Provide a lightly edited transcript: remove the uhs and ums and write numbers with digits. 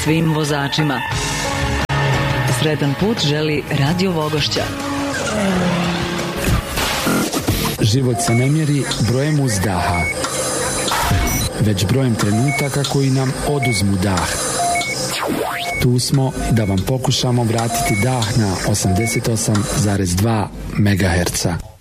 svim vozačima. Sretan put želi Radio Vogošća. Život se ne mjeri brojem uzdaha, već brojem trenutaka koji nam oduzmu dah. Tu smo da vam pokušamo vratiti dah na 88,2 MHz.